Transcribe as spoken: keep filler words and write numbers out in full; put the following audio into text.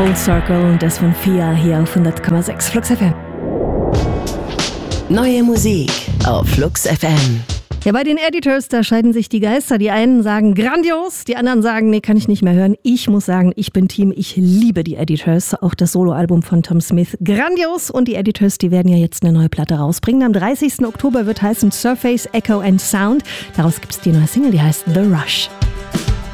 Full Circle und das von Fia hier auf hundert Komma sechs Flux F M. Neue Musik auf Flux F M. Ja, bei den Editors, da scheiden sich die Geister. Die einen sagen grandios, die anderen sagen, nee, kann ich nicht mehr hören. Ich muss sagen, ich bin Team, ich liebe die Editors. Auch das Soloalbum von Tom Smith, grandios. Und die Editors, die werden ja jetzt eine neue Platte rausbringen. Am dreißigsten Oktober wird heißen Surface, Echo and Sound. Daraus gibt es die neue Single, die heißt The Rush.